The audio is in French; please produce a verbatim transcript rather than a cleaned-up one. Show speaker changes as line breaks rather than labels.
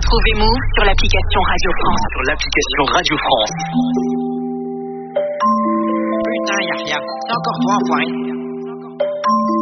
Retrouvez Move sur l'application Radio France.
Sur l'application Radio France.
Putain, y'a rien. C'est encore toi, enfoiré.